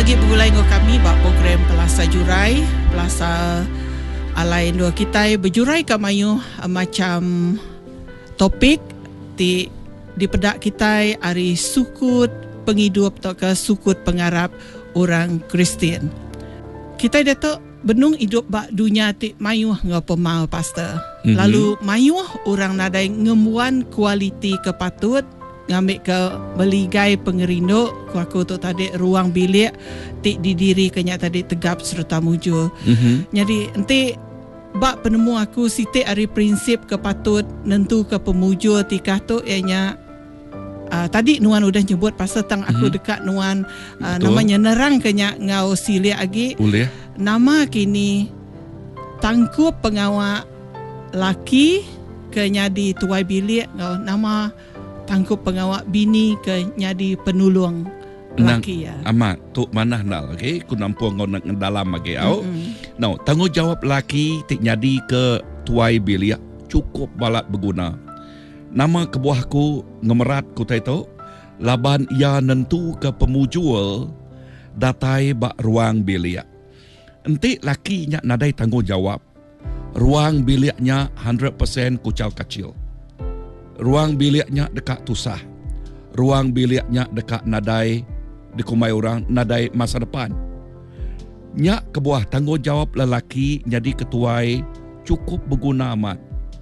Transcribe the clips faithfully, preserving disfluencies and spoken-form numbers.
lagi bergulai dengan kami bak program Pelasa Jurai. Pelasa alai dua kita berjurai ke mayu uh, macam topik di di pedak kita hari sukut penghidup atau ke sukut pengarap orang Kristian. Kita datuk benung hidup bak dunia ti mayu ngapa mau pastor. Mm-hmm. Lalu mayu orang nadai ngemuan kualiti kepatut ngambil ke meligai pengerindo ku aku tu tadi ruang bilik tik didiri kenya tadi tegap serta mujur. Mm-hmm. Jadi enti bak penemu aku sitik ari prinsip kepatut nentu ke pemujur tikah tu ianya uh, tadi Nuan udah nyebut pasal tang aku mm-hmm. dekat Nuan uh, namanya nerang kenya ngau silik lagi. Boleh. Nama kini tangkup pengawal laki kenya di tuai bilik ngau nama tangkup pengawal bini ke nyadi penulung laki ya. Amat tu mana nal okey ku nampu ngau nak dalam lagi au. Mm-hmm. Now tanggungjawab laki tik nyadi ke tuai bilik cukup balat berguna. Nama kebuahku ngemerat ku taito laban ia nentu ke pemujul datai bak ruang bilik. Enti laki nya nadai tanggungjawab. Ruang biliknya one hundred percent kucal kecil. Ruang biliknya dekat tusah. Ruang biliknya dekat nadai dikumai orang nadai masa depan. Nyak kebuah tanggungjawab lelaki jadi ketuai cukup berguna amat.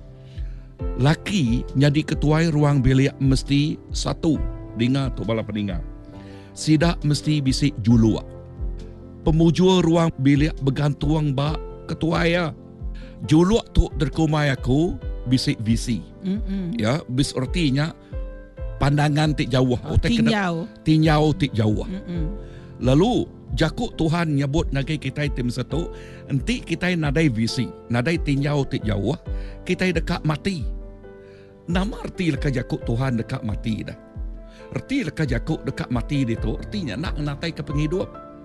Laki jadi ketuai ruang bilik mesti satu. Dengar tu bala pendengar. Sidak mesti bisik julua. Pemujur ruang bilik bergantung bak ketuai ya. Julua tu derkumai aku bisik visi. Mm-mm. Ya, bis artinya pandangan tik jauh. Oh, tinjau. Tinjau tik jauh. Mm-mm. Lalu jakuk Tuhan nyebut nagai kita tim satu, enti kita nadai visi, nadai tinjau tik jauh, kita dekat mati. Nama arti leka jakuk Tuhan dekat mati dah. Arti leka jakuk dekat mati itu artinya nak natai ke penghidup.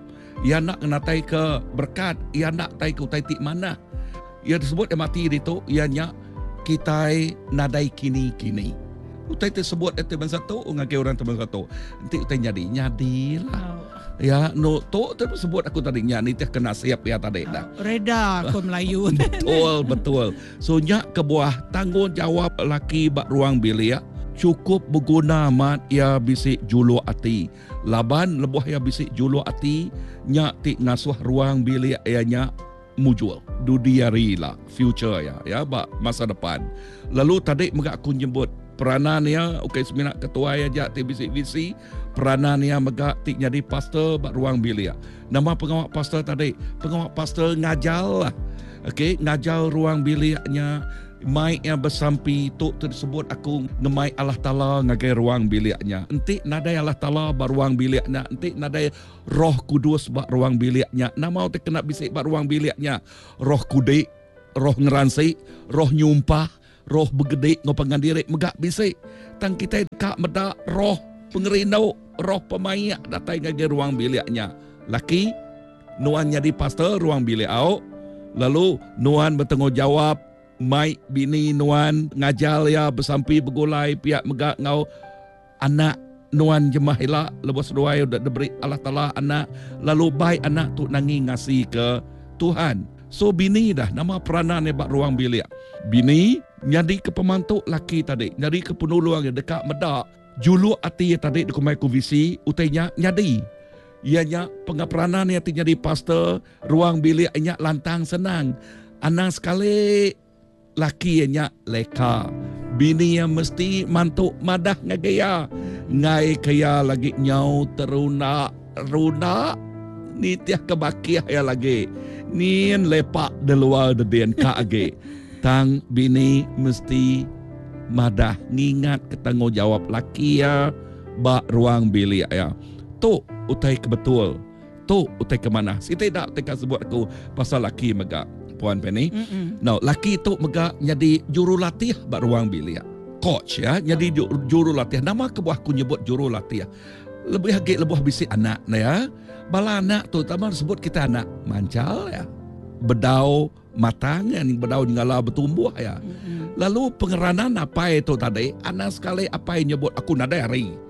Ia nak natai ke berkat, ia nak tai ke utai tik mana. Ia disebut yang mati itu ianya kita nadai kini-kini. Utai tersebut teman satu, ngagai orang teman satu. Nanti utai nyadi, nyadilah. Oh. Ya, no, tu tersebut aku tadi nyadi, teh kena siap ya tadi dah. Oh, reda aku Melayu. Betul, betul. So, nyak kebuah tanggungjawab laki bak ruang bilik, cukup berguna amat ia bisik julu hati. Laban lebuh ia bisik julu hati, nyak tik ngasuh ruang bilik ianya mujul dudiari lah future ya ya bak masa depan. Lalu tadi megak aku nyebut peranan ya okey semina ketua aja ti visi peranan ya megak tik jadi pastor bak ruang bilik. Nama pengawal pastor tadi pengawal pastor ngajal lah. Okey ngajal ruang biliknya mai yang bersampi tu tersebut aku ngemai Allah Taala ngagai ruang biliknya. Enti nadai Allah Taala bar ruang biliknya, enti nadai Roh Kudus bak ruang biliknya. Nama te kena bisik bak ruang biliknya. Roh Kudus, roh ngeransi, roh nyumpah, roh begede ngopangan diri megak bisik. Tang kita dekat medak roh pengerindau, roh pemayak datai ngagai ruang biliknya. Laki nuan jadi pastor ruang bilik au. Lalu nuan bertanggungjawab mai bini nuan ngajal ya bersampi bergulai pihak megak ngau anak nuan jemah ila lebos doai udah diberi Allah Taala anak lalu baik anak tu nangi ngasih ke Tuhan. So bini dah nama peranan bak ruang bilik. Bini nyadi ke pemantuk laki tadi, nyadi ke penulung dekat medak. Julu hati tadi dikumai ku visi utainya nyadi. Ianya pengaperanan yang jadi pastor ruang bilik nya lantang senang. Anak sekali laki nya leka. Bini yang mesti mantuk madah ngagaya. Ngai kaya lagi nyau teruna runa. Ni tiah kebakiah ya lagi. Nien lepak de luar de den ka age. Tang bini mesti madah ngingat ketanggungjawab laki ya bak ruang bilik ya. Tu utai kebetul. Tu utai ke mana? Si tidak teka sebut aku pasal laki megak. Puan Penny. Mm-mm. Now, laki tu megak jadi jurulatih bak ruang bilik. Coach ya, jadi jurulatih. Nama kebuahku nyebut jurulatih. Lebih lagi lebih bisik anak na ya. Bala anak tu tambah sebut kita anak mancal ya. Bedau matang yang bedau ngala bertumbuh ya. Mm-hmm. Lalu pengeranan apa itu tadi? Anak sekali apa yang nyebut aku nadai hari.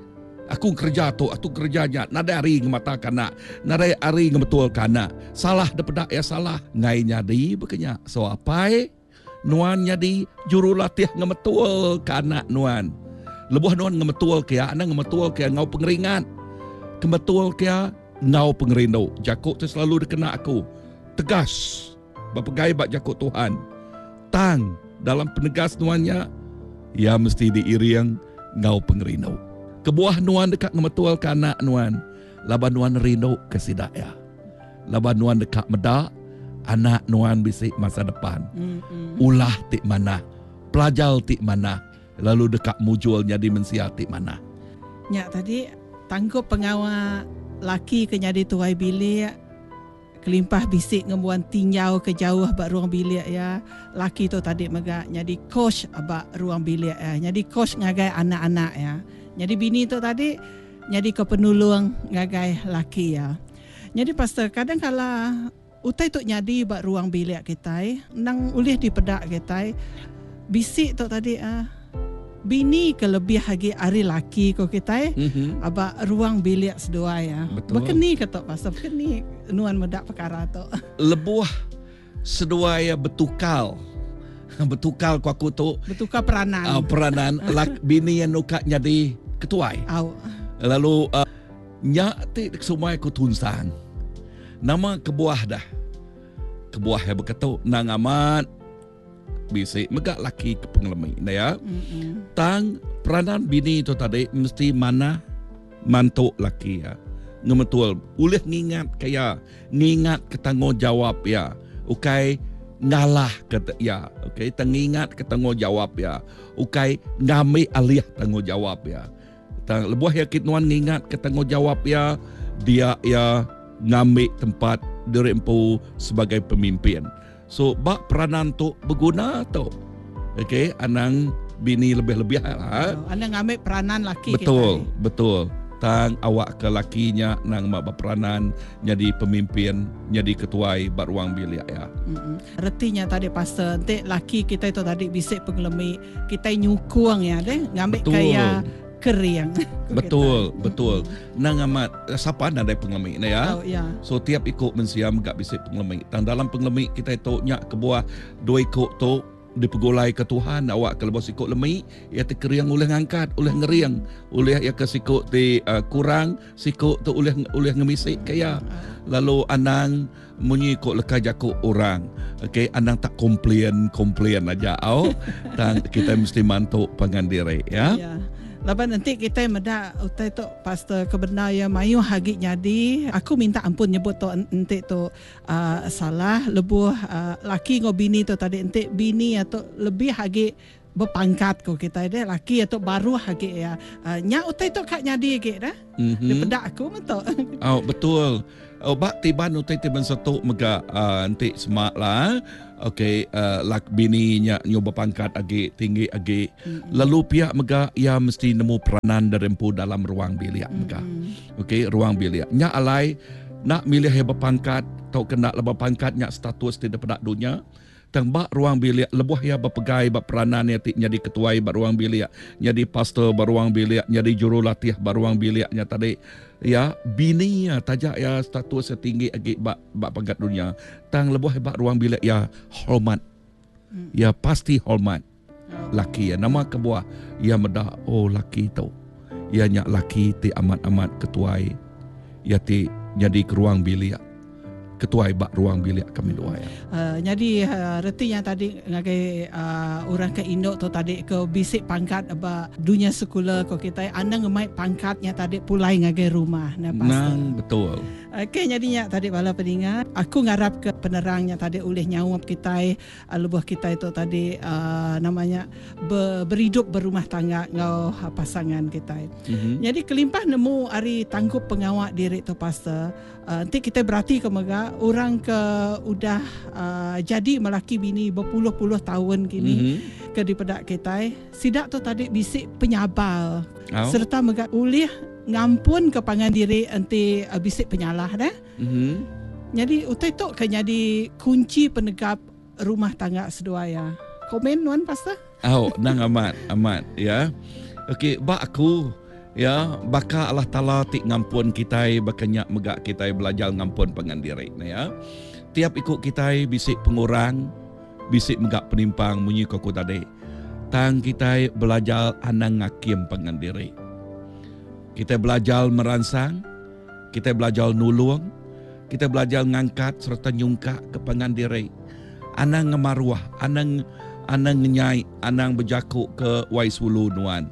Aku kerja tu, aku kerjanya. Nada hari ngemata kana, nada hari ngebetul kana. Salah daripada ya salah. Ngai nyadi bekenya. So apai nuan nyadi jurulatih ngebetul kana nuan. Lebuh nuan ngebetul kaya, ana ngebetul kaya ngau pengeringat. Kebetul kaya ngau pengerindo. Jakuk tu selalu dikena aku. Tegas. Bapegai bak jakuk Tuhan. Tang dalam penegas nuannya, ya mesti diiring ngau pengerindo. Kebuah nuan dekat ngemetual ke anak nuan. Laban nuan rindu ke sidaya. Laban nuan dekat medak, anak nuan bisik masa depan. Mm-mm. Ulah tik mana. Pelajar tik mana. Lalu dekat mujulnya di mensia tik mana. Ya tadi tanggup pengawal laki ke nyadi tuai bilik. Kelimpah bisik ngebuan tinjau ke jauh bak ruang bilik ya. Laki tu tadi megak nyadi coach bak ruang bilik ya. Nyadi coach ngagai anak-anak ya. Jadi bini tu tadi jadi kepenulung ngagai laki ya. Jadi pastor kadang kala utai tu nyadi bak ruang bilik kita nang ulih di pedak kita bisik tu tadi ah bini kelebih lagi ari laki ko kita mm-hmm. abak ruang bilik sedua ya. Betul. Bekeni ketok pastor bekeni nuan medak perkara tu. Lebuh sedua ya betukal. Betukal ku aku tu. Betukal peranan. Uh, peranan lak bini yang nuka nyadi ketuai. Au. Lalu uh, nyak ti semua aku tunsang. Nama kebuah dah. Kebuah yang berkata nang amat bisik megak laki ke pengelemi ya. Mm-mm. Tang peranan bini tu tadi mesti mana mantuk laki ya. Ngemetul ulih ngingat kaya ngingat ke tanggungjawab ya. Ukai ngalah kata ya, okey, tengingat ke tanggungjawab ya, ukai ngambil alih tanggungjawab ya. Tang lebuh yakit nuan ngingat ke tanggungjawab ya, dia ya ngambil tempat diri empu sebagai pemimpin. So bak peranan tu berguna tu, okey, anang bini lebih-lebih lah. Oh, anda ngambil peranan laki. Betul, kita. betul. Tang awak ke lakinya nang mak berperanan jadi pemimpin, jadi ketuai bar ruang bilik ya. Mm-mm. Retinya tadi pastor, nanti laki kita itu tadi bisik pengelemi, kita nyukung ya deh, ngambil betul. Kaya keriang. Betul, kita. betul. Nang amat siapa anda ada pengelemi ni ya. Oh, ya. So tiap ikut mensiam gak bisik pengelemi. Tang dalam pengelemi kita itu nyak ke buah dua ikut tu dipegulai ke Tuhan awak kalau bos ikut lemi ia terkeriang oleh ngangkat oleh ngeriang oleh ia ke sikut ti uh, kurang sikut tu oleh oleh ngemisik kaya lalu anang munyi ikut lekah jakuk orang okey anang tak komplain komplain aja au dan kita mesti mantuk pangan diri ya, ya. Lepas nanti kita medak utai tu pastor kebenar ya mayu hagi nyadi aku minta ampun nyebut tu nanti tu uh, salah lebuh uh, laki ngo bini tu tadi nanti bini atau lebih hagi berpangkat ko kita deh laki atau baru hagi ya uh, nya utai tu kak nyadi ke dah mm-hmm. Daripada aku betul. Oh betul. Oh bak tiban utai tiban satu mega uh, nanti semak lah. Okey, uh, lak bini nya nyoba pangkat agi tinggi agi. Mm-hmm. Lalu pihak mega ia mesti nemu peranan derempu dalam ruang bilik mega. Mm-hmm. Okey, ruang bilik. Nya alai nak milih yang berpangkat atau kena lebih pangkat nya status tidak pada dunia. Tang bak ruang bilik lebuh ya berpegai berperanan ya jadi ketuai bar ruang bilik, jadi pastor bar ruang bilik, jadi jurulatih bar ruang biliknya tadi. Ya bini ya tajak ya status setinggi agi bak bak pangkat dunia. Tang lebuh bak ruang bilik ya hormat. Hmm. Ya pasti hormat. Laki ya nama kebuah ya medah oh laki tu. Ya nyak laki ti amat-amat ketuai. Ya ti jadi ke ruang bilik. Ketuai bak ruang bilik kami dua ya. Uh, jadi uh, reti yang tadi ngagai uh, orang ke Indo tu tadi ke bisik pangkat ba dunia sekolah ko kita anda ngemai pangkatnya tadi pulai ngagai rumah nah pastor. Nang betul. Okey jadinya tadi bala pendengar aku ngarap ke penerangnya tadi oleh nyawap kita uh, lebuh kita itu tadi uh, namanya ber, berhidup berumah tangga ngau uh, pasangan kita. Mm-hmm. Jadi kelimpah nemu ari tanggup pengawak diri tu pastor. Uh, nanti kita berarti ke mega orang ke udah uh, jadi melaki bini berpuluh-puluh tahun kini mm-hmm. ke di pedak kita sidak tu tadi bisik penyabal oh. serta mega ulih ngampun ke pangan diri enti uh, bisik penyalah dah. Mm-hmm. Jadi utai tu kan jadi kunci penegap rumah tangga sedua ya. Komen nuan pastor? Oh, nang amat amat ya. Okey, bak aku Ya, baka Allah Ta'ala ti ngampun kita, bakanya megak kita belajar ngampun pengandiri. Ya, tiap ikut kita bisik pengurang, bisik megak penimpang munyi koko tadi. Tang kita belajar anang ngakim pengandiri. Kita belajar meransang, kita belajar nulung, kita belajar ngangkat serta nyungka ke pengandiri. Anang ngemaruah, anang anang nyai, anang berjakuk ke waisulu nuan.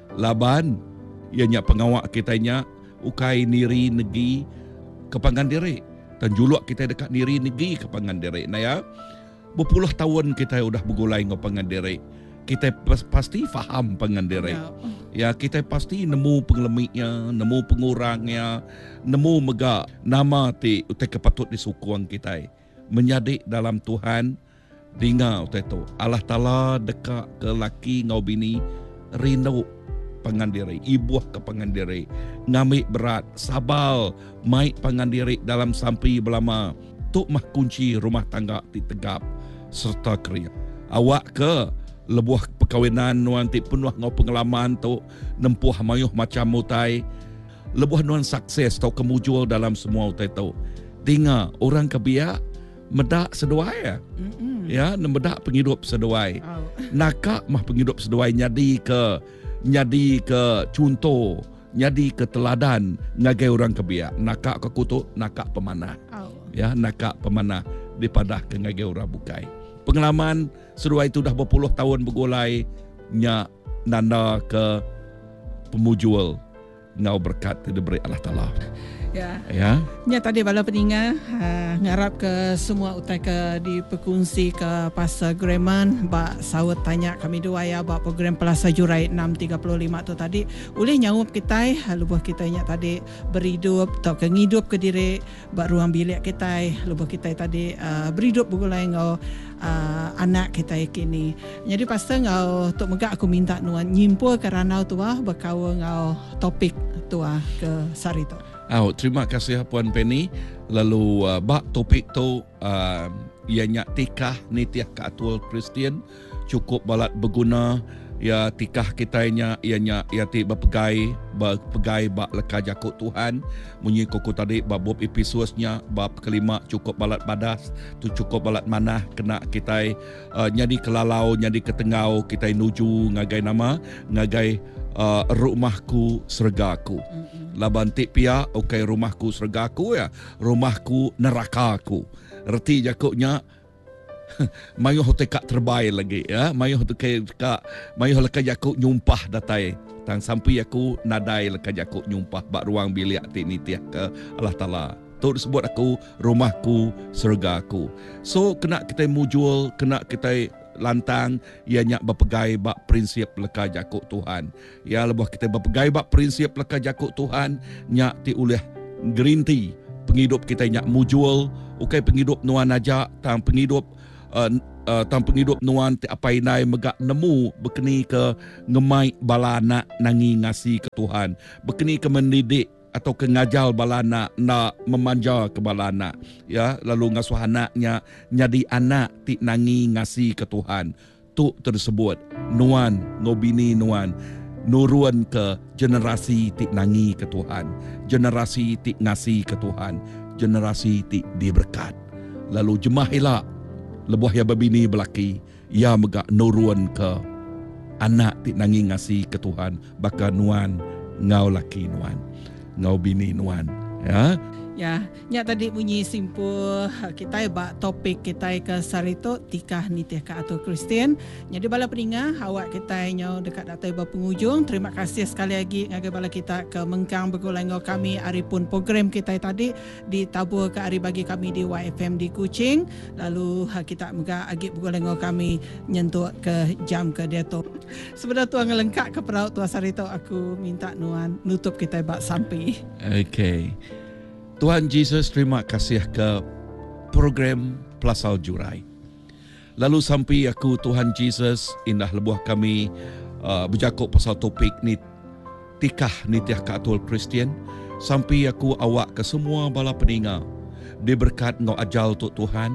Laban ianya pengawak kitanya ukai niri negi ke pangandiri dan juluk kita dekat niri negi ke pangandiri. Nah ya, berpuluh tahun kita sudah bergulai dengan pangandiri. Kita pasti faham pangandiri. Ya. ya, kita pasti nemu pengelemiknya, nemu pengurangnya, nemu megak nama ti utai kepatut disukuang kita. Menyadik dalam Tuhan, dengar utai tu. Allah Ta'ala dekat ke laki ngau bini, rindu pangandiri, ibuah ke pangandiri, ngamik berat, sabal, maik pangandiri dalam sampai belama, tuk mah kunci rumah tangga ditegap, serta kriya. Awak ke lebuah perkahwinan nuan ti penuh ngau pengalaman tu, nempuh mayuh macam mutai, lebuah nuan sukses tau kemujul dalam semua utai tu. Dengar, orang kebiak, medak seduai ya. Mm-mm. Ya, medak penghidup seduai. Oh. Nakak mah penghidup seduai nyadi ke nyadi ke contoh, nyadi ke teladan ngagai orang kebiak. Nakak ke kutuk, nakak pemanah. Oh. Ya, nakak pemanah dipadah ke ngagai orang bukai. Pengalaman seduai itu dah berpuluh tahun bergulai nya nanda ke pemujul ngau berkat diberi Allah Ta'ala. Ya. Ya. Nya tadi bala peninga uh, ngarap ke semua utai ke di perkongsi ke pasal Greman ba sawat tanya kami dua ya ba program Pelasa Jurai enam tiga lima tu tadi boleh nyawap kita lubuh kita nya tadi berhidup atau ke ngidup ke diri ba ruang bilik kita lubuh kita tadi uh, berhidup begulai ngau uh, anak kita kini. Jadi pasal ngau tok megak aku minta nuan nyimpul kerana tu ah berkawa ngau topik tu ah ke sarito. Oh, terima kasih Puan Penny. Lalu uh, bak topik tu uh, ianya tikah nitiah keatul Kristian cukup balat berguna ya tikah kitanya ianya ia ti berpegai berpegai bak leka jakut Tuhan munyi koko tadi bab bab episodenya bab kelima cukup balat badas tu cukup balat manah kena kita uh, nyadi kelalau nyadi ketengau kita nuju ngagai nama ngagai uh, rumahku sergaku. Mm-hmm. Laban tik pia okay rumahku sergaku ya rumahku nerakaku. Reti jakuknya mayuh tekak terbaik lagi ya mayuh tekak mayuh leka jakuk nyumpah datai tang sampai aku nadai leka jakuk nyumpah bak ruang bilik ti nitiah ke Allah Ta'ala. Tu disebut aku rumahku sergaku. So kena kita mujul, kena kita lantang ianya berpegai bak prinsip leka jakuk Tuhan. Ya lebuh kita berpegai bak prinsip leka jakuk Tuhan nyak ti uleh gerinti penghidup kita nyak mujul ukai penghidup nuan aja tang penghidup uh, uh, tang penghidup nuan ti apai nai megak nemu bekeni ke ngemai balana nangi ngasi ke Tuhan bekeni ke mendidik atau ke ngajal balana nak memanja ke balana ya lalu ngasuh anaknya nyadi anak ti nangi ngasi ke Tuhan tu tersebut nuan ngobini nuan nurun ke generasi ti nangi ke Tuhan generasi ti ngasi ke Tuhan generasi ti diberkat lalu jemah elak lebuh ya babini belaki ya megak nurun ke anak ti nangi ngasi ke Tuhan baka nuan ngau laki nuan ngau bini nuan ya ya nya tadi bunyi simpul kita bak topik kita ke sarito tikah nitiah ke atau Kristian. Jadi bala peninga awak kita nya dekat datai ba penghujung. Terima kasih sekali lagi ngagai bala kita ke mengkang bergulai ngau kami hari pun program kita tadi ditabur ke hari bagi kami di Y F M di Kuching. Lalu kita mega agik bergulai ngau kami nyentuh ke jam ke dia tu. Sebenarnya tuan ngelengkap ke peraut tuan sarito aku minta nuan nutup kita bak sampai. Okay. Tuhan Yesus terima kasih ke program Pelasa Jurai. Lalu sampai aku Tuhan Yesus indah lebuh kami uh, berjakuk pasal topik ni tikah nitiah keatul Kristian. Sampai aku awak ke semua bala peninga diberkat ngau ajal tu Tuhan,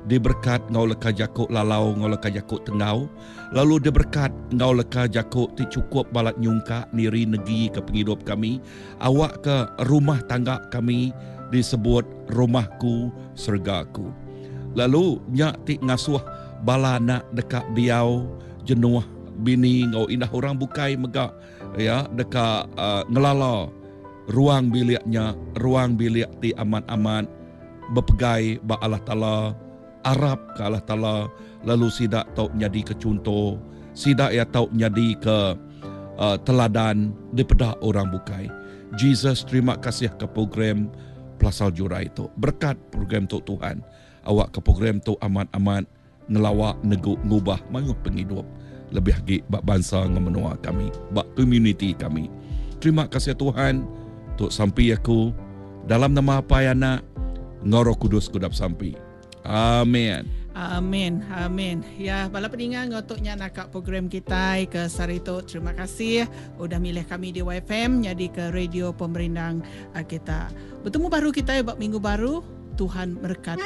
Dia berkat ngau leka jakuk lalau, ngau leka jakuk tengau. Lalu dia berkat ngau leka jakuk ti cukup balat nyungka niri negi ke penghidup kami. Awak ke rumah tangga kami disebut rumahku sergaku. Lalu nyak ti ngasuh bala nak dekat biau jenuh bini ngau indah orang bukai megak ya dekat uh, ngelala ruang biliknya, ruang bilik ti aman-aman berpegai ba Allah Ta'ala, Arab ke Allah Ta'ala, lalu sidak tau nyadi ke contoh, sidak ya tau nyadi ke uh, teladan daripada orang bukai. Jesus, terima kasih ke program Pelasal Jurai itu. Berkat program tu Tuhan. Awak ke program tu aman-aman ngelawak neguk ngubah mayuh penghidup lebih lagi bak bangsa ngemenua kami, bak community kami. Terima kasih Tuhan untuk sampai aku dalam nama apa yang nak Ngoro Kudus kudap sampai. Amin. Amin, amin. Ya, bala peningan ngotoknya nak program kita ke Sarito. Terima kasih udah milih kami di Y F M jadi ke radio pemerintah kita. Bertemu baru kita buat minggu baru. Tuhan berkat.